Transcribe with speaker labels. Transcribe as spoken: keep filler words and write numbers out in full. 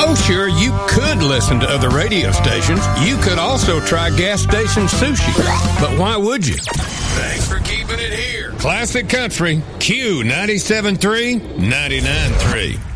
Speaker 1: Oh, sure, you could listen to other radio stations. You could also try gas station sushi. But why would you? Thanks for keeping it here. Classic Country, Q ninety-seven point three, ninety-nine point three.